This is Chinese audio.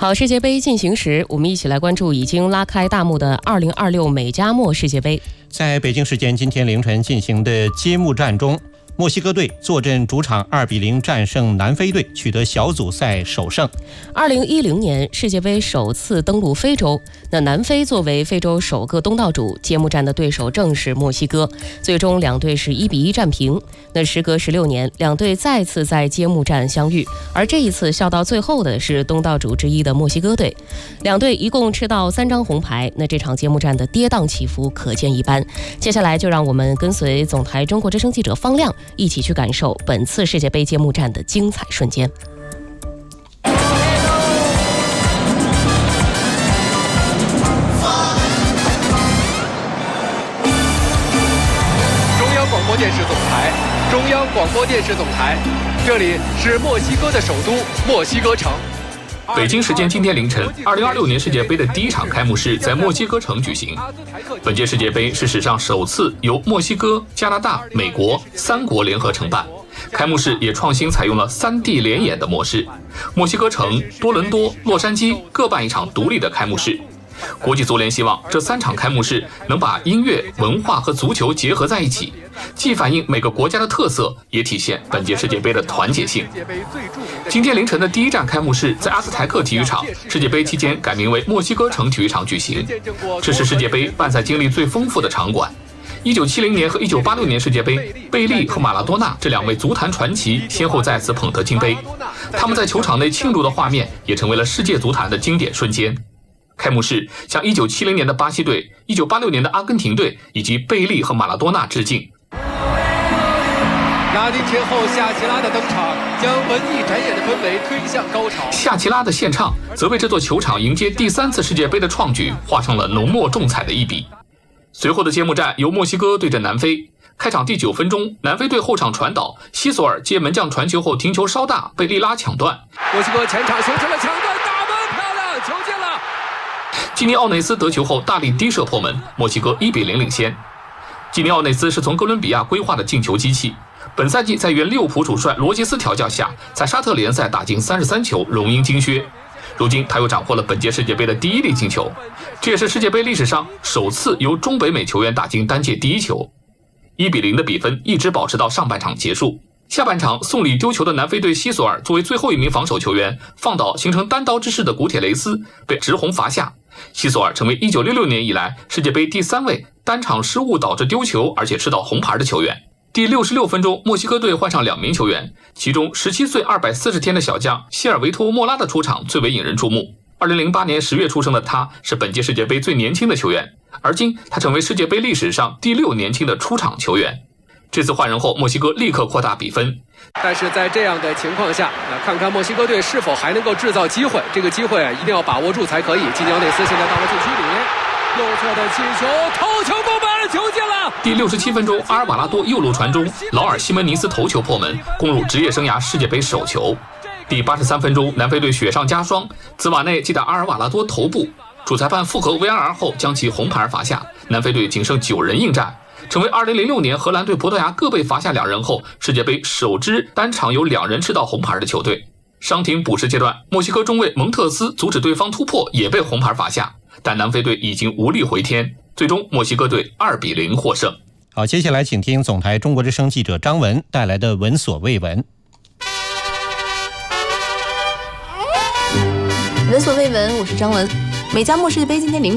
好，世界杯进行时，我们一起来关注已经拉开大幕的2026美加墨世界杯。 在北京时间今天凌晨进行的揭幕战中，墨西哥队坐镇主场2-0战胜南非队，取得小组赛首胜。 2010年世界杯首次登陆非洲，那南非作为非洲首个东道主，揭幕战的对手正是墨西哥，最终两队是1-1战平。那时隔16年，两队再次在揭幕战相遇，而这一次笑到最后的是东道主之一的墨西哥队。两队一共吃到3张红牌，那这场揭幕战的跌宕起伏可见一斑。接下来就让我们跟随总台中国之声记者方亮一起去感受本次世界杯揭幕战的精彩瞬间。 中央广播电视总台，这里是墨西哥的首都墨西哥城。 北京时间今天凌晨，2026年世界杯的第一场开幕式在墨西哥城举行。本届世界杯是史上首次由墨西哥、加拿大、美国3国联合承办。开幕式也创新采用了3地联演的模式，墨西哥城、多伦多、洛杉矶各办一场独立的开幕式。国际足联希望这3场开幕式能把音乐、文化和足球结合在一起，既反映每个国家的特色，也体现本届世界杯的团结性。今天凌晨的第一站开幕式在阿兹台克体育场，世界杯期间改名为墨西哥城体育场举行。这是世界杯办赛经历最丰富的场馆。1970年和1986年世界杯，贝利和马拉多纳这2位足坛传奇先后在此捧得金杯，他们在球场内庆祝的画面也成为了世界足坛的经典瞬间。开幕式向1970年的巴西队、1986年的阿根廷队以及贝利和马拉多纳致敬。 拉丁天后夏奇拉的登场，将文艺展演的氛围推向高潮。 夏奇拉的献唱则为这座球场迎接第3次世界杯的创举画上了浓墨重彩的一笔。随后的揭幕战由墨西哥对阵南非。开场第9分钟，南非队后场传导，西索尔接门将传球后停球稍大，被利拉抢断。 墨西哥前场形成了抢断，打门漂亮，球进了。 基尼奥内斯得球后大力低射破门，墨西哥1-0领先。基尼奥内斯是从哥伦比亚规划的进球机器，本赛季在原利物浦主帅罗杰斯调教下，在沙特联赛打进33球，荣膺金靴。如今他又斩获了本届世界杯的第1粒进球，这也是世界杯历史上首次由中北美球员打进单届第1球。1-0的比分一直保持到上半场结束。下半场送礼丢球的南非队西索尔作为最后一名防守球员，放倒形成单刀之势的古铁雷斯，被直红罚下。西索尔成为1966年以来世界杯第3位单场失误导致丢球而且吃到红牌的球员。第66分钟，墨西哥队换上2名球员，其中17岁240天的小将希尔维托·莫拉的出场最为引人注目。2008年10月出生的他是本届世界杯最年轻的球员，而今他成为世界杯历史上第6年轻的出场球员。这次换人后，墨西哥立刻扩大比分。 但是在这样的情况下，看看墨西哥队是否还能够制造机会，这个机会一定要把握住才可以。基尼奥内斯现在到了禁区里，右侧的起球，头球过门，球进了。 第67分钟，阿尔瓦拉多右路传中，劳尔西门尼斯头球破门，攻入职业生涯世界杯首球。第83分钟，南非队雪上加霜，兹瓦内击打阿尔瓦拉多头部，主裁判复核 VAR 后将其红牌罚下，南非队仅剩9人应战，成为2006年荷兰队、葡萄牙各被罚下2人后，世界杯首支单场有2人吃到红牌的球队。伤停补时阶段，墨西哥中卫蒙特斯阻止对方突破，也被红牌罚下，但南非队已经无力回天，最终墨西哥队2-0获胜。 好，接下来请听总台中国之声记者张文带来的闻所未闻。 闻所未闻，我是张文。美加墨世界杯今天凌